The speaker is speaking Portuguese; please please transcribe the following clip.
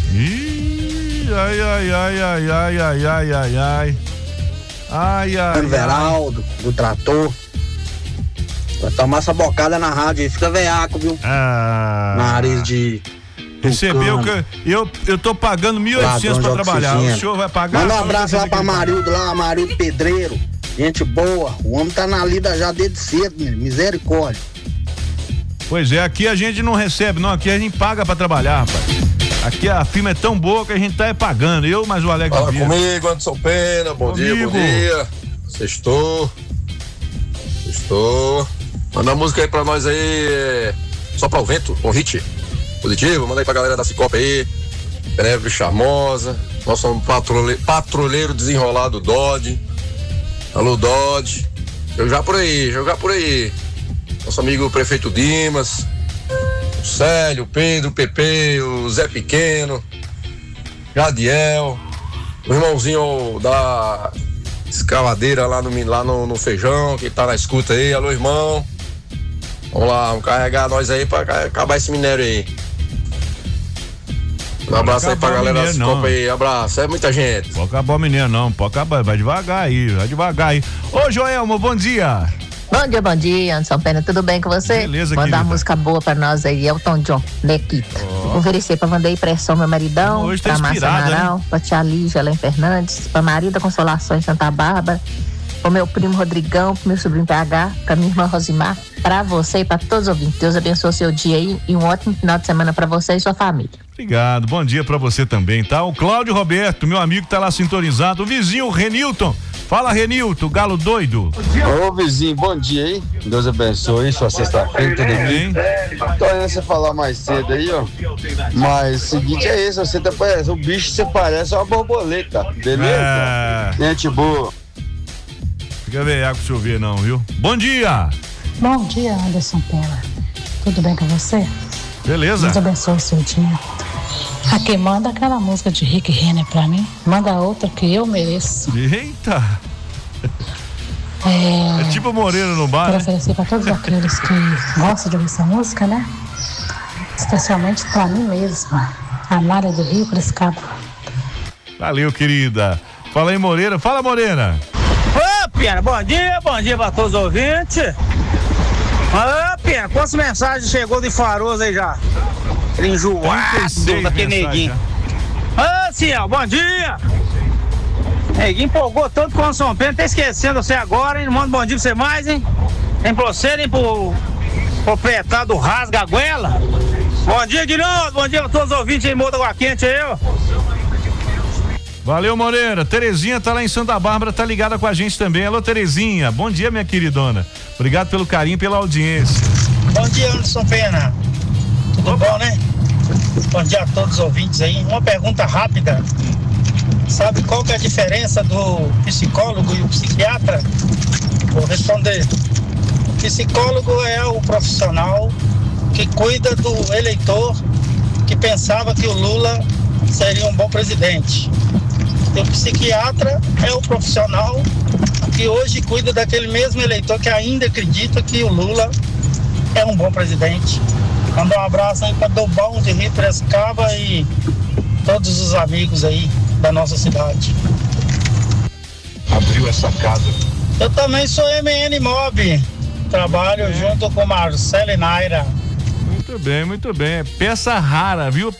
Ih, ai. Veraldo, do trator. Vai tomar essa bocada na rádio aí, fica veaco, viu? Nariz de... Recebeu que eu tô pagando 1.800 pra trabalhar. O senhor vai pagar? Manda um abraço lá pra Marildo lá, Marildo Pedreiro. Gente boa. O homem tá na lida já desde cedo, misericórdia. Pois é, aqui a gente não recebe, não. Aqui a gente paga pra trabalhar, rapaz. Aqui a firma é tão boa que a gente tá pagando. Eu, mais o Alex. Fala comigo, Anderson Pena. Bom dia. Sextou. Manda uma música aí pra nós aí. Só pra o vento, um hit positivo. Manda aí pra galera da Cicobi aí. Breve Charmosa. Nosso patrulheiro desenrolado Dodge. Alô, Dodge. Jogar por aí. Nosso amigo prefeito Dimas. O Célio, o Pedro, o Pepe, o Zé Pequeno. Jadiel. O irmãozinho da escavadeira lá no Feijão, que tá na escuta aí. Alô, irmão. Vamos lá, vamos carregar nós aí pra acabar esse minério aí. Um abraço aí pra galera da Cicobi aí, abraço, é muita gente. Pode acabar o minério não, pode acabar, vai devagar aí. Ô Joelma, bom dia. Bom dia, Anderson Pena, tudo bem com você? Beleza, Mandar querida. uma música boa pra nós aí, Elton John, Lequita. Oferecer pra Vandeir Pressão, meu maridão, Hoje tá pra Márcia inspirada, Amaral, pra tia Lígia Além Fernandes, pra Maria da Consolação em Santa Bárbara, pro meu primo Rodrigão, pro meu sobrinho PH, pra minha irmã Rosimar, pra você e pra todos os ouvintes. Deus abençoe o seu dia aí e um ótimo final de semana pra você e sua família. Obrigado, bom dia pra você também, tá? O Cláudio Roberto, meu amigo, tá lá sintonizado. O vizinho Renilton. Fala, Renilton, galo doido. Ô vizinho, bom dia aí. Deus abençoe, sua sexta-feira, tudo bem? Tô olhando você falar mais cedo aí, ó. Mas o seguinte é esse, você tá parecendo, o bicho você parece uma borboleta, beleza? Gente boa. Fica veio com chover não, viu? Bom dia! Bom dia, Anderson Pena. Tudo bem com você? Beleza. Deus abençoe o seu dia. Aqui, manda aquela música de Rick Renner pra mim. Manda outra que eu mereço. Eita! É tipo Moreira no bar, Quero né? oferecer pra todos aqueles que gostam de ouvir essa música, né? Especialmente pra mim mesma, a Mária do Rio Prescaba. Valeu, querida. Fala aí, Moreira. Fala, Moreira. Ô, Pena, bom dia pra todos os ouvintes. Ô, Pena, quantas mensagens chegou de Faroso aí já? Aquele enjoado daquele neguinho. Ô, Ciel, bom dia! Neguinho empolgou tanto com o São Pedro, tá esquecendo você agora, hein? Não manda bom dia pra você mais, hein? Nem pra você, nem pro proprietário do Rasga Goela. Bom dia de novo, bom dia pra todos os ouvintes aí, Morro da Água Quente aí, ó. Valeu, Moreira. Terezinha tá lá em Santa Bárbara, tá ligada com a gente também. Alô, Terezinha. Bom dia, minha queridona. Obrigado pelo carinho e pela audiência. Bom dia, Anderson Pena. Tudo bom, né? Bom dia a todos os ouvintes aí. Uma pergunta rápida. Sabe qual que é a diferença do psicólogo e o psiquiatra? Vou responder. O psicólogo é o profissional que cuida do eleitor que pensava que o Lula seria um bom presidente. E o psiquiatra é o profissional que hoje cuida daquele mesmo eleitor que ainda acredita que o Lula é um bom presidente. Manda um abraço aí para Dobão de Rio Prescaba e todos os amigos aí da nossa cidade. Abriu essa casa. Eu também sou MN Mob. Trabalho junto com Marcelo e Naira. Muito bem. É peça rara, viu?